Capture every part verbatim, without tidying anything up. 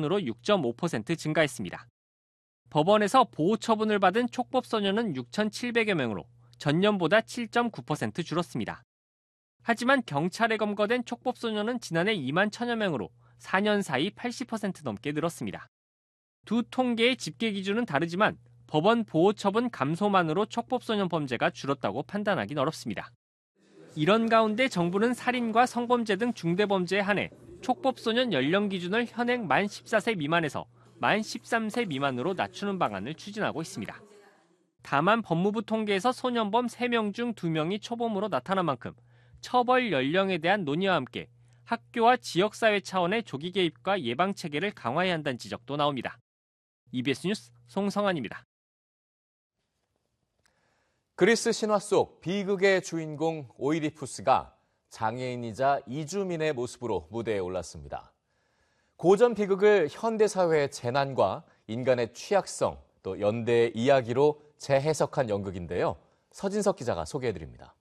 전으로 육 점 오 퍼센트 증가했습니다. 법원에서 보호 처분을 받은 촉법소년은 육천칠백여 명으로 전년보다 칠 점 구 퍼센트 줄었습니다. 하지만 경찰에 검거된 촉법소년은 지난해 이만 천여 명으로 사 년 사이 팔십 퍼센트 넘게 늘었습니다. 두 통계의 집계 기준은 다르지만 법원 보호 처분 감소만으로 촉법소년 범죄가 줄었다고 판단하긴 어렵습니다. 이런 가운데 정부는 살인과 성범죄 등 중대범죄에 한해 촉법소년 연령 기준을 현행 만 열네 세 미만에서 만 열세 세 미만으로 낮추는 방안을 추진하고 있습니다. 다만 법무부 통계에서 소년범 세 명 중 두 명이 초범으로 나타난 만큼 처벌 연령에 대한 논의와 함께 학교와 지역사회 차원의 조기 개입과 예방 체계를 강화해야 한다는 지적도 나옵니다. 이비에스 뉴스 송성환입니다. 그리스 신화 속 비극의 주인공 오이디푸스가 장애인이자 이주민의 모습으로 무대에 올랐습니다. 고전 비극을 현대사회의 재난과 인간의 취약성, 또 연대의 이야기로 재해석한 연극인데요. 서진석 기자가 소개해드립니다.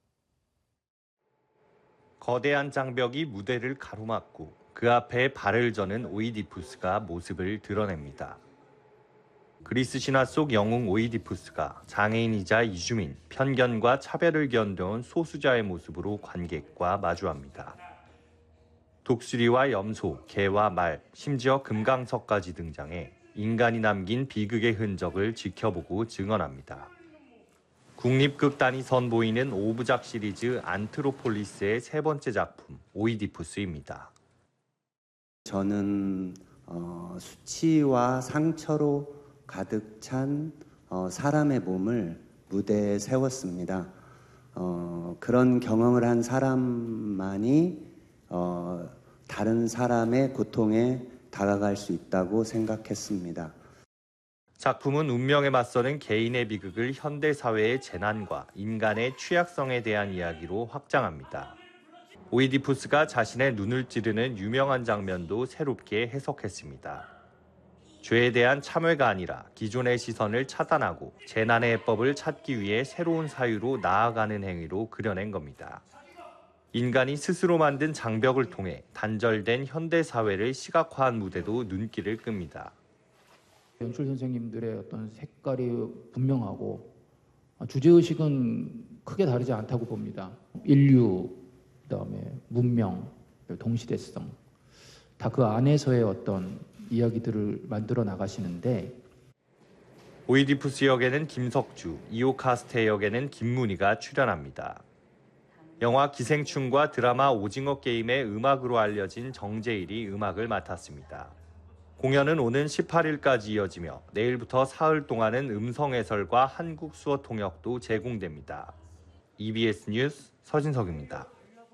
거대한 장벽이 무대를 가로막고 그 앞에 발을 저는 오이디푸스가 모습을 드러냅니다. 그리스 신화 속 영웅 오이디푸스가 장애인이자 이주민, 편견과 차별을 견뎌온 소수자의 모습으로 관객과 마주합니다. 독수리와 염소, 개와 말, 심지어 금강석까지 등장해 인간이 남긴 비극의 흔적을 지켜보고 증언합니다. 국립극단이 선보이는 오 부작 시리즈 안트로폴리스의 세 번째 작품, 오이디푸스입니다. 저는 어, 수치와 상처로 가득 찬 어, 사람의 몸을 무대에 세웠습니다. 어, 그런 경험을 한 사람만이 어, 다른 사람의 고통에 다가갈 수 있다고 생각했습니다. 작품은 운명에 맞서는 개인의 비극을 현대사회의 재난과 인간의 취약성에 대한 이야기로 확장합니다. 오이디푸스가 자신의 눈을 찌르는 유명한 장면도 새롭게 해석했습니다. 죄에 대한 참회가 아니라 기존의 시선을 차단하고 재난의 해법을 찾기 위해 새로운 사유로 나아가는 행위로 그려낸 겁니다. 인간이 스스로 만든 장벽을 통해 단절된 현대사회를 시각화한 무대도 눈길을 끕니다. 연출 선생님들의 어떤 색깔이 분명하고 주제의식은 크게 다르지 않다고 봅니다. 인류, 그다음에 문명, 동시대성 다 그 안에서의 어떤 이야기들을 만들어 나가시는데 오이디푸스 역에는 김석주, 이오카스테 역에는 김문희가 출연합니다. 영화 기생충과 드라마 오징어 게임의 음악으로 알려진 정재일이 음악을 맡았습니다. 공연은 오는 십팔 일까지 이어지며 내일부터 사흘 동안은 음성 해설과 한국 수어 통역도 제공됩니다. 이비에스 뉴스 서진석입니다.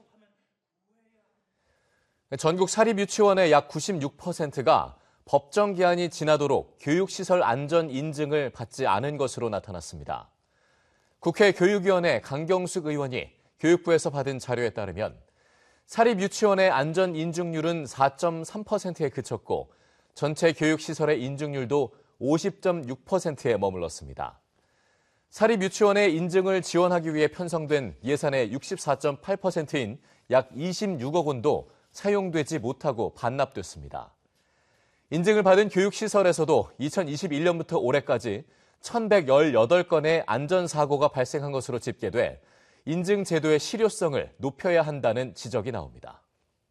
전국 사립유치원의 약 구십육 퍼센트가 법정 기한이 지나도록 교육시설 안전 인증을 받지 않은 것으로 나타났습니다. 국회 교육위원회 강경숙 의원이 교육부에서 받은 자료에 따르면 사립유치원의 안전 인증률은 사 점 삼 퍼센트에 그쳤고 전체 교육시설의 인증률도 오십 점 육 퍼센트에 머물렀습니다. 사립유치원의 인증을 지원하기 위해 편성된 예산의 육십사 점 팔 퍼센트인 약 이십육억 원도 사용되지 못하고 반납됐습니다. 인증을 받은 교육시설에서도 이천이십일 년부터 올해까지 천백십팔 건의 안전사고가 발생한 것으로 집계돼 인증 제도의 실효성을 높여야 한다는 지적이 나옵니다.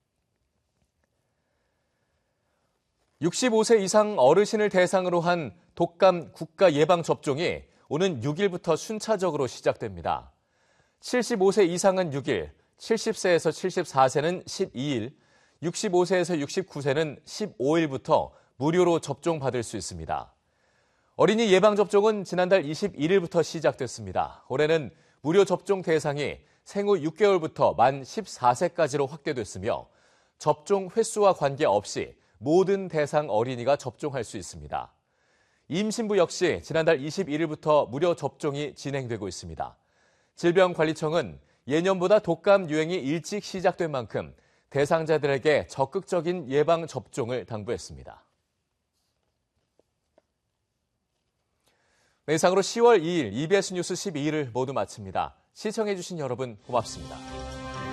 육십오 세 이상 어르신을 대상으로 한 독감 국가 예방 접종이 오는 육 일부터 순차적으로 시작됩니다. 칠십오 세 이상은 육 일, 칠십 세에서 칠십사 세는 십이 일, 육십오 세에서 육십구 세는 십오 일부터 무료로 접종받을 수 있습니다. 어린이 예방접종은 지난달 이십일 일부터 시작됐습니다. 올해는 무료 접종 대상이 생후 육 개월부터 만 십사 세까지로 확대됐으며 접종 횟수와 관계없이 모든 대상 어린이가 접종할 수 있습니다. 임신부 역시 지난달 이십일 일부터 무료 접종이 진행되고 있습니다. 질병관리청은 예년보다 독감 유행이 일찍 시작된 만큼 대상자들에게 적극적인 예방 접종을 당부했습니다. 네, 이상으로 시월 이 일 이비에스 뉴스 십이 일을 모두 마칩니다. 시청해주신 여러분 고맙습니다.